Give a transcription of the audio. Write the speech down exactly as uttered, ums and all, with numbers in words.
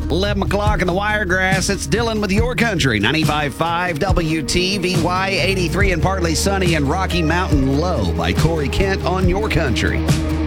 eleven o'clock in the Wiregrass. It's Dylan with Your Country. ninety-five point five W T V Y, eighty-three and partly sunny, and Rocky Mountain Low by Corey Kent on Your Country.